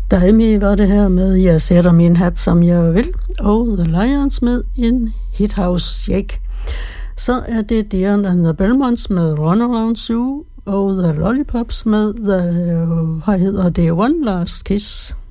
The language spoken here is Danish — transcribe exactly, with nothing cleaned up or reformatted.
Daimi var det her med Jeg sætter min hat, som jeg vil, og The Lions med en Hit House Shake. Så er det Dion and the Belmonts med Run Around Sue, og The Lollipops med The, hvad hedder det, One Last Kiss.